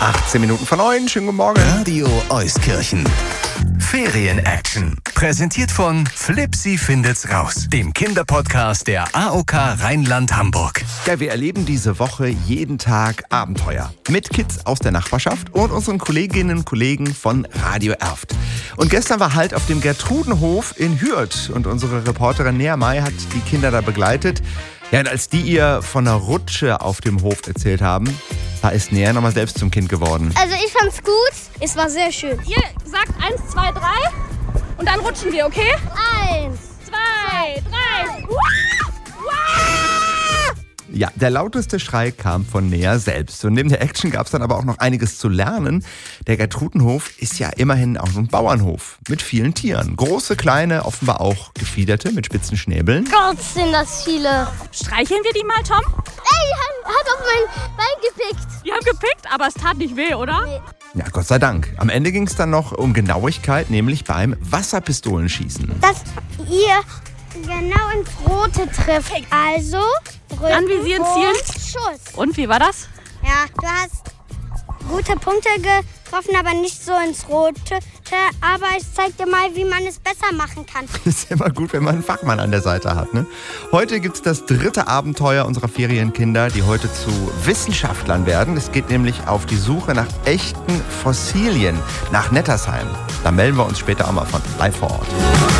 18 Minuten von 9. Schönen guten Morgen. Radio Euskirchen. Ferien-Action. Präsentiert von Flipsi findet's raus, dem Kinderpodcast der AOK Rheinland-Hamburg. Ja, wir erleben diese Woche jeden Tag Abenteuer. Mit Kids aus der Nachbarschaft und unseren Kolleginnen und Kollegen von Radio Erft. Und gestern war Halt auf dem Gertrudenhof in Hürth. Und unsere Reporterin Nea May hat die Kinder da begleitet. Ja, und als die ihr von einer Rutsche auf dem Hof erzählt haben, da ist Nea nochmal selbst zum Kind geworden. Also ich fand's gut. Es war sehr schön. Ihr sagt 1, 2, 3 und dann rutschen wir, okay? 1, 2, 3. Ja, der lauteste Schrei kam von Nea selbst. Und neben der Action gab es dann aber auch noch einiges zu lernen. Der Gertrudenhof ist ja immerhin auch ein Bauernhof mit vielen Tieren. Große, kleine, offenbar auch gefiederte mit spitzen Schnäbeln. Gott, sind das viele. Streicheln wir die mal, Tom? Ey, hat auf mein Bein gepickt. Die haben gepickt, aber es tat nicht weh, oder? Nee. Ja, Gott sei Dank. Am Ende ging es dann noch um Genauigkeit, nämlich beim Wasserpistolenschießen. Dass ihr genau ins Rote trifft. Also Rücken, Anvisieren, zielen. Schuss. Und wie war das? Ja, du hast gute Punkte getroffen, aber nicht so ins Rote. Aber ich zeig dir mal, wie man es besser machen kann. Ist immer gut, wenn man einen Fachmann an der Seite hat, ne? Heute gibt es das 3. Abenteuer unserer Ferienkinder, die heute zu Wissenschaftlern werden. Es geht nämlich auf die Suche nach echten Fossilien nach Nettersheim. Da melden wir uns später auch mal von live vor Ort.